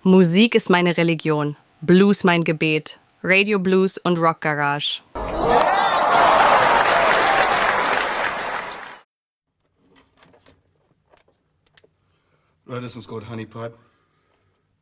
Musik ist meine Religion, Blues mein Gebet, Radio Blues und Rock Garage. Right, this one's called Honey Pipe.